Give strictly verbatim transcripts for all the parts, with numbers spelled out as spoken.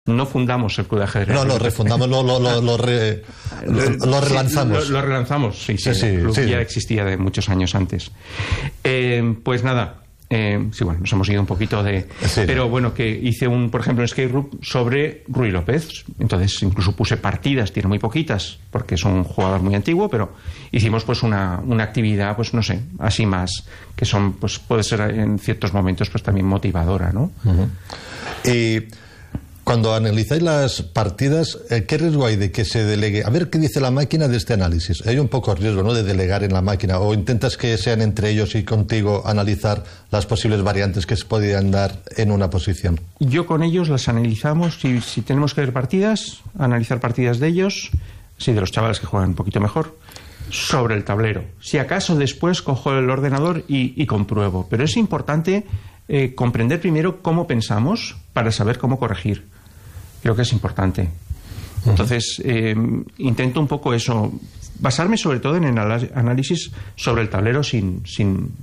No fundamos el club de ajedrez. No, lo refundamos, lo, lo, lo, lo, re, lo, lo relanzamos. Sí, lo, lo relanzamos, sí, sí. sí, sí el club sí. ya existía de muchos años antes. Eh, pues nada, eh, sí, bueno, nos hemos ido un poquito de... Sí. Pero bueno, que hice, un, por ejemplo, un escape room sobre Ruy López. Entonces incluso puse partidas, tiene muy poquitas, porque es un jugador muy antiguo, pero hicimos pues una, una actividad, pues no sé, así más, que son, pues puede ser en ciertos momentos pues también motivadora, ¿no? Uh-huh. Y... Cuando analizáis las partidas, ¿qué riesgo hay de que se delegue? A ver qué dice la máquina de este análisis. Hay un poco riesgo, ¿no?, de delegar en la máquina. ¿O intentas que sean entre ellos y contigo analizar las posibles variantes que se podrían dar en una posición? Yo con ellos las analizamos. Si, si tenemos que ver partidas, analizar partidas de ellos, sí, de los chavales que juegan un poquito mejor, sobre el tablero. Si acaso después cojo el ordenador y, y compruebo. Pero es importante eh, comprender primero cómo pensamos para saber cómo corregir. Creo que es importante. Entonces, eh, intento un poco eso, basarme sobre todo en el análisis sobre el tablero sin... sin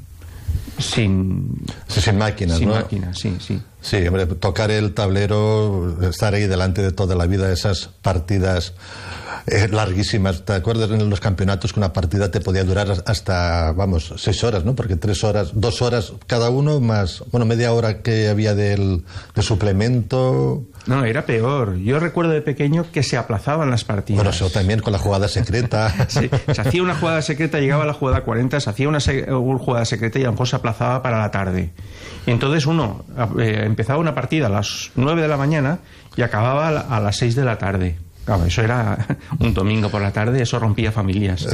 sin, sí, sin máquinas, sin ¿no? máquinas, sí, sí. Sí, hombre, tocar el tablero, estar ahí delante de toda la vida, esas partidas eh, larguísimas. ¿Te acuerdas en los campeonatos que una partida te podía durar hasta, vamos, seis horas, ¿no? Porque tres horas, dos horas cada uno, más, bueno, media hora que había del, de suplemento... No, era peor. Yo recuerdo de pequeño que se aplazaban las partidas. Bueno, eso también con la jugada secreta. Sí, se hacía una jugada secreta, llegaba a la jugada cuarenta, se hacía una, se una jugada secreta y a lo mejor se aplazaba para la tarde. Y entonces uno eh, empezaba una partida a las nueve de la mañana y acababa a las seis de la tarde. Claro, eso era un domingo por la tarde, eso rompía familias.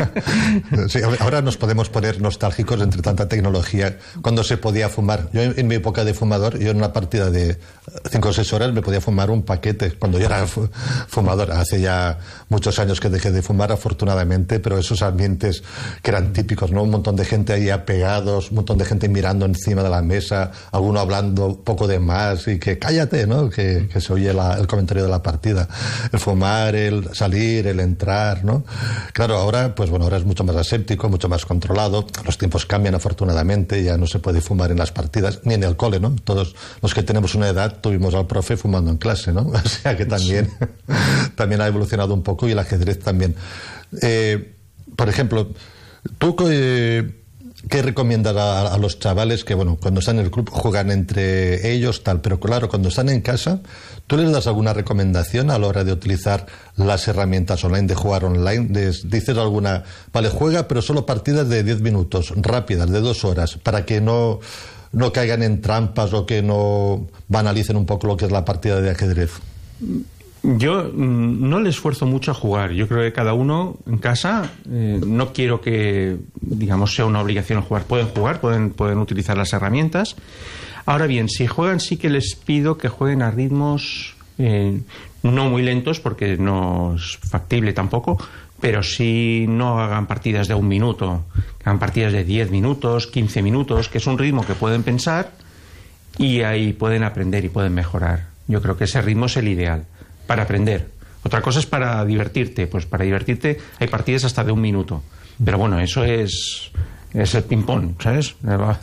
Sí, ahora nos podemos poner nostálgicos entre tanta tecnología. Cuando se podía fumar, yo en mi época de fumador, yo en una partida de cinco o seis horas me podía fumar un paquete cuando yo era fumador. Hace ya muchos años que dejé de fumar, afortunadamente, pero esos ambientes que eran típicos, ¿no? Un montón de gente ahí apegados, un montón de gente mirando encima de la mesa, alguno hablando poco de más y que cállate, ¿no? Que, que se oye la, el comentario de la partida. El fumar, el salir, el entrar, ¿no? Claro, ahora, pues bueno, ahora es mucho más aséptico, mucho más controlado. Los tiempos cambian, afortunadamente, ya no se puede fumar en las partidas, ni en el cole, ¿no? Todos los que tenemos una edad tuvimos al profe fumando en clase, ¿no? O sea que también, sí. también ha evolucionado un poco y el ajedrez también. Eh, por ejemplo, tú... Eh, ¿qué recomiendas a, a los chavales que, bueno, cuando están en el club juegan entre ellos, tal, pero claro, cuando están en casa, ¿tú les das alguna recomendación a la hora de utilizar las herramientas online, de jugar online? Les dices alguna, vale, juega, pero solo partidas de diez minutos, rápidas, de dos horas, para que no, no caigan en trampas o que no banalicen un poco lo que es la partida de ajedrez? Yo no le esfuerzo mucho a jugar. Yo creo que cada uno en casa, eh, no quiero que, digamos, sea una obligación jugar. Pueden jugar, pueden, pueden utilizar las herramientas. Ahora bien, si juegan, sí que les pido que jueguen a ritmos eh, no muy lentos, porque no es factible tampoco, pero sí no hagan partidas de un minuto, hagan partidas de diez minutos, quince minutos, que es un ritmo que pueden pensar y ahí pueden aprender y pueden mejorar. Yo creo que ese ritmo es el ideal para aprender. Otra cosa es para divertirte. Pues para divertirte hay partidas hasta de un minuto. Pero bueno, eso es, es el ping-pong, ¿sabes?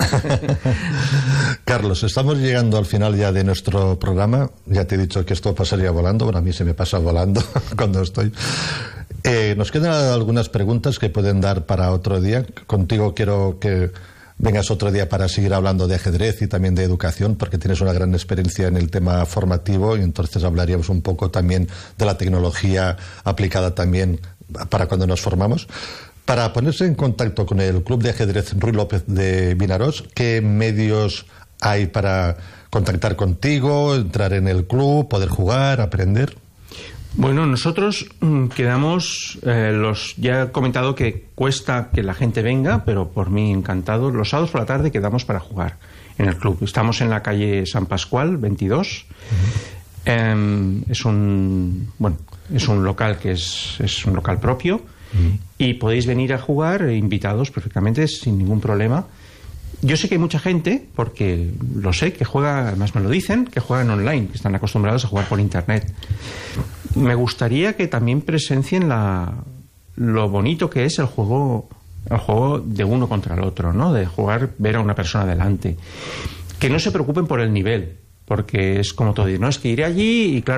Carlos, estamos llegando al final ya de nuestro programa. Ya te he dicho que esto pasaría volando. Bueno, a mí se me pasa volando cuando estoy. Eh, nos quedan algunas preguntas que pueden dar para otro día. Contigo quiero que vengas otro día para seguir hablando de ajedrez y también de educación, porque tienes una gran experiencia en el tema formativo y entonces hablaríamos un poco también de la tecnología aplicada también para cuando nos formamos. Para ponerse en contacto con el Club de Ajedrez Ruy López de Vinaròs, ¿qué medios hay para contactar contigo, entrar en el club, poder jugar, aprender? Bueno, nosotros mmm, quedamos, eh, los ya he comentado que cuesta que la gente venga, pero por mí encantado. Los sábados por la tarde quedamos para jugar en el club. Estamos en la calle San Pascual, veintidós. Uh-huh. eh, es un bueno, es un local que es, es un local propio. Uh-huh. Y podéis venir a jugar invitados perfectamente, sin ningún problema. Yo sé que hay mucha gente, porque lo sé, que juega, además me lo dicen, que juegan online, que están acostumbrados a jugar por internet. Me gustaría que también presencien la, lo bonito que es el juego, el juego de uno contra el otro, ¿no? De jugar, ver a una persona delante. Que no se preocupen por el nivel, porque es como todo, no, es que iré allí y claro,